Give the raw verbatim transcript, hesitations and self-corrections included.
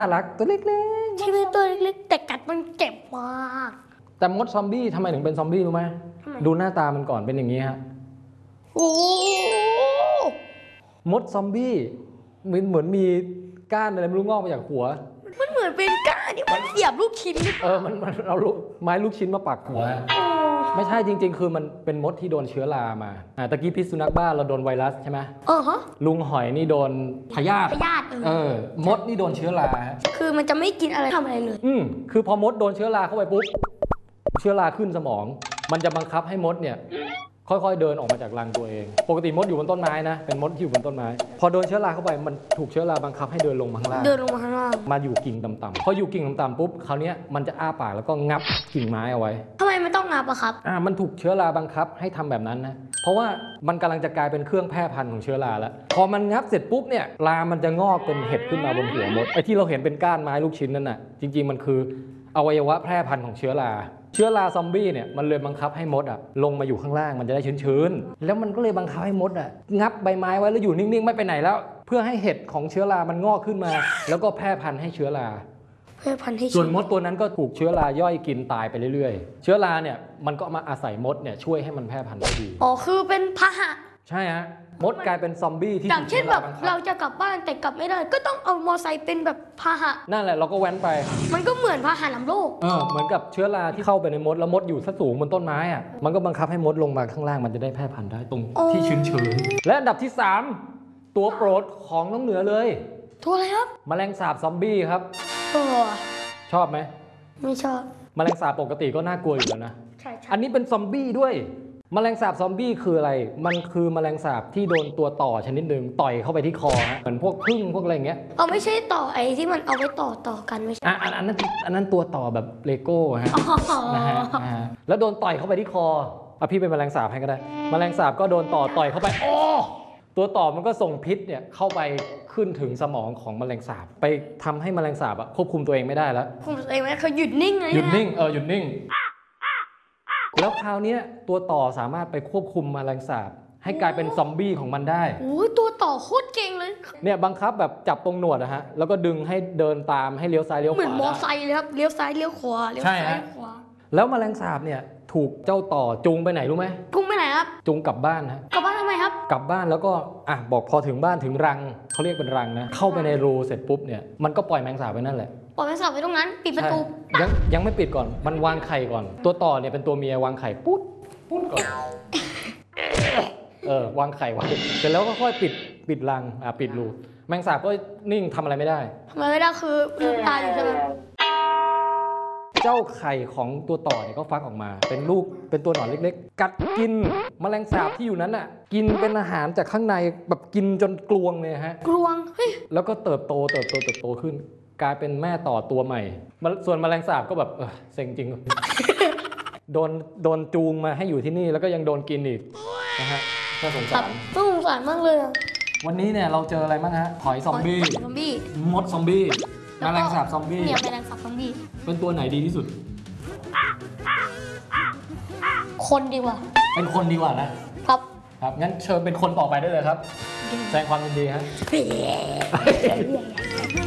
น่ารักตัวเล็กๆใช่ไหมตัวเล็กๆแต่กัดมันเจ็บมากแต่มดซอมบี้ทำไมถึงเป็นซอมบี้รู้ไหมดูหน้าตามันก่อนเป็นอย่างนี้ฮะโอ้มดซอมบี้เหมือนเหมือนมีก้านอะไรไม่รู้งอกมาจากหัวมันเหมือนเป็นก้านที่มันเสียบลูกชิ้นเออมันมันเอาไม้ลูกชิ้นมาปักหัวไม่ใช่จริงๆคือมันเป็นมดที่โดนเชื้อรามาอ่าตะกี้พิษสุนัขบ้าเราโดนไวรัสใช่ไหมเออฮะลุงหอยนี่โดนพยาธิพยาธิเออมดนี่โดนเชื้อราคือมันจะไม่กินอะไรทำอะไรเลยอืมคือพอมดโดนเชื้อราเข้าไปปุ๊บเชื้อราขึ้นสมองมันจะบังคับให้มดเนี่ยค่อยๆเดินออกมาจากรังตัวเองปกติมดอยู่บนต้นไม้นะเป็นมดที่อยู่บนต้นไม้พอโดนเชื้อราเข้าไปมันถูกเชื้อราบังคับให้เดินลงมาข้างล่างเดินลงมาข้างล่างมาอยู่กิ่งต่ำๆพออยู่กิ่งต่ำๆปุ๊บคราวนี้มันจะอ้าปากแล้วก็งับกิ่งไม้เอาไว้ทำไมไม่ต้องงับอะครับอ่ามันถูกเชื้อราบังคับให้ทำแบบนั้นนะเพราะว่ามันกำลังจะกลายเป็นเครื่องแพร่พันธุ์ของเชื้อราแล้วพอมันงับเสร็จปุ๊บเนี่ยรามันจะงอกเป็นเห็ดขึ้นมาบนหัวมดไอ้ที่เราเห็นเป็นก้านไม้ลูกชิ้นนั่นน่ะจริงๆมันคืออวัยวะแพร่พันธุ์ของเชื้อราเชื้อราซอมบี้เนี่ยมันเลยบังคับให้มดอ่ะลงมาอยู่ข้างล่างมันจะได้ชื้นๆแล้วมันก็เลยบังคับให้มดอ่ะงับใบไม้ไว้แล้วอยู่นิ่งๆไม่ไปไหนแล้วเพื่อให้เห็ดของเชื้อรามันงอกขึ้นมาแล้วก็แพร่พันธุ์ให้เชื้อราแพร่พันธุ์ให้ส่วนมดตัวนั้นก็ถูกเชื้อราย่อยกินตายไปเรื่อยๆเชื้อราเนี่ยมันก็มาอาศัยมดเนี่ยช่วยให้มันแพร่พันธุ์ได้ดีอ๋อคือเป็นพาหะใช่ฮะมดกลายเป็นซอมบี้ที่อย่างเช่นแบบเราจะกลับบ้านแต่กลับไม่ได้ก็ต้องเอามอไซค์เป็นแบบพาหะนั่นแหละเราก็แว้นไปมันก็เหมือนพาหะนำโรคเออเหมือนกับเชื้อราที่เข้าไปในมดแล้วมดอยู่สูงบนต้นไม้อ่ะมันก็บังคับให้มดลงมาข้างล่างมันจะได้แพร่พันธุ์ได้ตรงที่ชื้นๆและอันดับที่สามตัวโปรดของน้องเหนือเลยตัวอะไรครับแมลงสาบซอมบี้ครับชอบไหมไม่ชอบแมลงสาบปกติก็น่ากลัวอยู่แล้วนะใช่อันนี้เป็นซอมบี้ด้วยแมลงสาบซอมบี้คืออะไรมันคือแมลงสาบที่โดนตัวต่อชนิดหนึ่งต่อยเข้าไปที่คอฮะเหมือนพวกพึ่งพวกอะไรเงี้ยเอาไม่ใช่ต่อไอ้ที่มันเอาไว้ต่อต่อกันไม่ใช่อ่ะอันนั้นอันนั้นตัวต่อแบบเลโก้ฮะนะฮะแล้วโดนต่อยเข้าไปที่คออ่ะพี่เป็นแมลงสาบให้ก็ได้แมลงสาบก็โดนต่อต่อยเข้าไปโอ้ตัวต่อมันก็ส่งพิษเนี่ยเข้าไปขึ้นถึงสมองของแมลงสาบไปทำให้แมลงสาบอะควบคุมตัวเองไม่ได้แล้วควบคุมตัวเองไม่ได้คือหยุดนิ่งเลยหยุดนิ่งเออหยุดนิ่งแล้วคราวนี้ตัวต่อสามารถไปควบคุมแมลงสาบให้กลายเป็นซอมบี้ของมันได้โอ้ยตัวต่อโคตรเก่งเลยเนี่ยบังคับแบบจับตรงหนวดนะฮะแล้วก็ดึงให้เดินตามให้เลี้ยวซ้ายเลี้ยวขวาเหมือนมอไซค์เลยครับเลี้ยวซ้ายเลี้ยวขวาเลี้ยวซ้ายเลี้ยวขวาแล้วแมลงสาบเนี่ยถูกเจ้าต่อจูงไปไหนรู้ไหมจูงไปไหนครับจูงกลับบ้านฮะกลับบ้านทำไมครับกลับบ้านแล้วก็อ่ะบอกพอถึงบ้านถึงรังเขาเรียกเป็นรังนะเข้าไปในรูเสร็จปุ๊บเนี่ยมันก็ปล่อยแมลงสาบไปนั่นแหละปล่อยแมลงสาบไว้ตรงนั้นปิดประตูยังยังไม่ปิดก่อนมันวางไข่ก่อนตัวต่อเนี่ยเป็นตัวเมียวางไข่ปุ๊บปุ๊บก่อนเออวางไข่ไว้เสร็จแล้วก็ค่อยปิดปิดรังอ่ะปิดรูแมลงสาบก็นิ่งทำอะไรไม่ได้ทำอะไรไม่ได้คือลืมตาอยู่ใช่ไหมเจ้าไข่ของตัวต่อเนี่ยก็ฟักออกมาเป็นลูกเป็นตัวหนอนเล็กๆกัดกินแมลงสาบที่อยู่นั้นอ่ะกินเป็นอาหารจากข้างในแบบกินจนกลวงเลยฮะกลวงเฮ้ยแล้วก็เติบโตเติบโตเติบโตขึ้นกลายเป็นแม่ต่อตัวใหม่ส่วนแมลงสาบก็แบบเออเซ็งจริงโดนโดนจูงมาให้อยู่ที่นี่แล้วก็ยังโดนกินอีกนะฮะน่าสงสารน่าสงสารมากเลยวันนี้เนี่ยเราเจออะไรบ้างฮะหอยซอมบี้ซอมบี้มดซอมบี้แมลงสาบซอมบี้เนี่ยแมลงสาบซอมบี้เป็นตัวไหนดีที่สุดคนดีกว่าเป็นคนดีกว่านะครับครับงั้นเชิญเป็นคนต่อไปได้เลยครับแสดงความยินดีฮะ